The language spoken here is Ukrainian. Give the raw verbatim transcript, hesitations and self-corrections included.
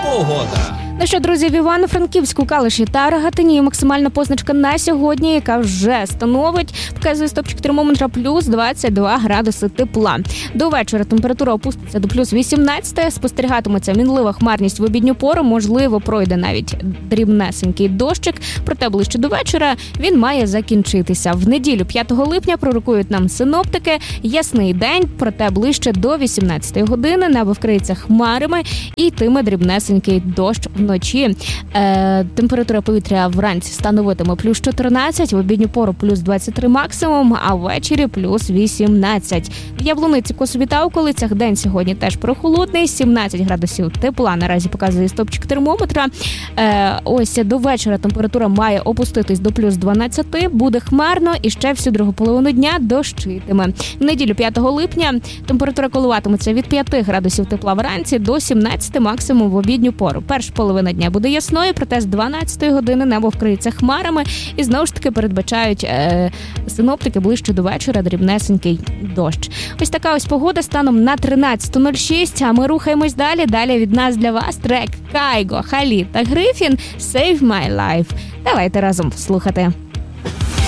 погода. Ну що, друзі, в Івано-Франківську, Калуші та Рогатині максимальна позначка на сьогодні, яка вже становить, показує стопчик термометра плюс двадцять два градуси тепла. До вечора температура опуститься до плюс вісімнадцять, спостерігатиметься мінлива хмарність в обідню пору, можливо, пройде навіть дрібнесенький дощик, проте ближче до вечора він має закінчитися. В неділю п'ятого липня пророкують нам синоптики, ясний день, проте ближче до вісімнадцятої години небо вкриється хмарами і йтиме дрібнесенький дощ вночі. Е, температура повітря вранці становитиме плюс чотирнадцять, в обідню пору плюс двадцять три максимум, а ввечері плюс вісімнадцять. В Яблуниці, Косові та околицях день сьогодні теж прохолодний, сімнадцять градусів тепла наразі показує стопчик термометра. Е, ось до вечора температура має опуститись до плюс дванадцять, буде хмарно і ще всю другу половину дня дощитиме. В неділю п'ятого липня температура коливатиметься від п'яти градусів тепла вранці до сімнадцяти максимум в обідню пору. Перша половина дня буде ясною, проте з дванадцятої години небо вкриється хмарами і знову ж таки передбачають е, синоптики ближче до вечора дрібнесенький дощ. Ось така ось погода станом на тринадцяту нуль шість, а ми рухаємось далі. Далі від нас для вас трек Кайго, Халі та Грифін «Save My Life». Давайте разом слухати.